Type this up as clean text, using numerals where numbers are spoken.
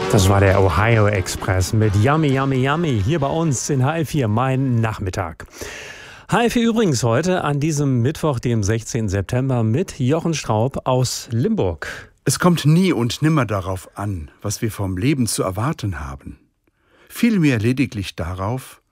Das war der Ohio Express mit Yummy, Yummy, Yummy hier bei uns in HR4, mein Nachmittag. HR4 übrigens heute an diesem Mittwoch, dem 16. September mit Jochen Straub aus Limburg. Es kommt nie und nimmer darauf an, was wir vom Leben zu erwarten haben. Vielmehr lediglich darauf,